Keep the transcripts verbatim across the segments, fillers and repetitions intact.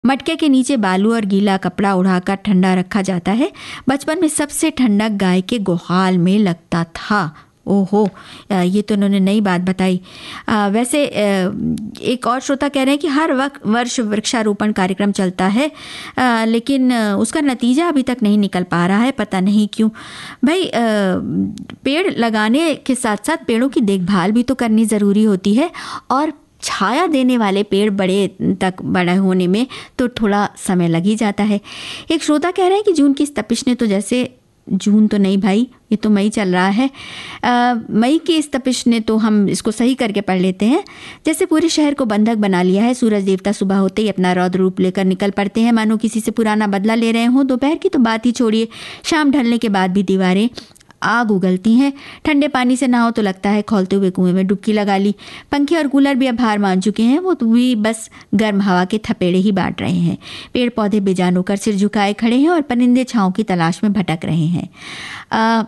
मटके के नीचे बालू और गीला कपड़ा उड़ाकर ठंडा रखा जाता है। बचपन में सबसे ठंडक गाय के गोहाल में लगता था। ओहो, ये तो उन्होंने नई बात बताई। आ, वैसे एक और श्रोता कह रहे हैं कि हर वक्त वर्ष वृक्षारोपण कार्यक्रम चलता है, आ, लेकिन उसका नतीजा अभी तक नहीं निकल पा रहा है, पता नहीं क्यों। भाई, आ, पेड़ लगाने के साथ साथ पेड़ों की देखभाल भी तो करनी ज़रूरी होती है, और छाया देने वाले पेड़ बड़े तक बड़े होने में तो थोड़ा समय लग ही जाता है। एक श्रोता कह रहे हैं कि जून की इस तपिश ने तो, जैसे जून तो नहीं भाई, ये तो मई चल रहा है, आ, मई की इस तपिश ने तो, हम इसको सही करके पढ़ लेते हैं, जैसे पूरे शहर को बंधक बना लिया है। सूरज देवता सुबह होते ही अपना रौद्र रूप लेकर निकल पड़ते हैं, मानो किसी से पुराना बदला ले रहे हों। दोपहर की तो बात ही छोड़िए, शाम ढलने के बाद भी दीवारें आग उगलती हैं। ठंडे पानी से नहाओ तो लगता है खौलते हुए कुएं में डुबकी लगा ली। पंखे और कूलर भी अब हार मान चुके हैं, वो तो भी बस गर्म हवा के थपेड़े ही बांट रहे हैं। पेड़ पौधे बेजान होकर सिर झुकाए खड़े हैं और परिंदे छांव की तलाश में भटक रहे हैं। आ,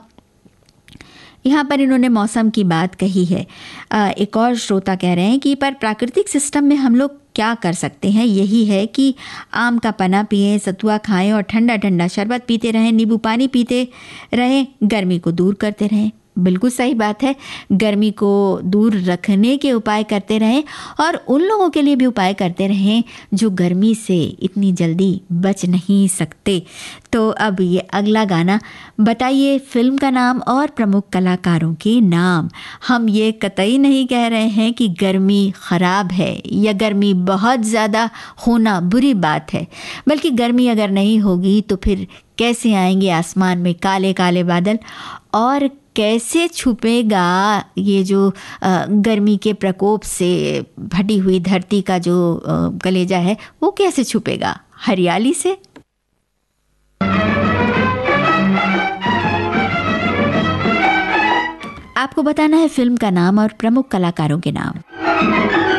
यहाँ पर इन्होंने मौसम की बात कही है। आ, एक और श्रोता कह रहे हैं कि पर प्राकृतिक सिस्टम में हम लोग क्या कर सकते हैं, यही है कि आम का पना पिएं, सतुआ खाएं और ठंडा ठंडा शरबत पीते रहें, नींबू पानी पीते रहें, गर्मी को दूर करते रहें। बिल्कुल सही बात है, गर्मी को दूर रखने के उपाय करते रहें, और उन लोगों के लिए भी उपाय करते रहें जो गर्मी से इतनी जल्दी बच नहीं सकते। तो अब ये अगला गाना, बताइए फिल्म का नाम और प्रमुख कलाकारों के नाम। हम ये कतई नहीं कह रहे हैं कि गर्मी ख़राब है या गर्मी बहुत ज़्यादा होना बुरी बात है, बल्कि गर्मी अगर नहीं होगी तो फिर कैसे आएंगे आसमान में काले काले बादल, और कैसे छुपेगा ये जो गर्मी के प्रकोप से फटी हुई धरती का जो कलेजा है, वो कैसे छुपेगा? हरियाली से। आपको बताना है फिल्म का नाम और प्रमुख कलाकारों के नाम।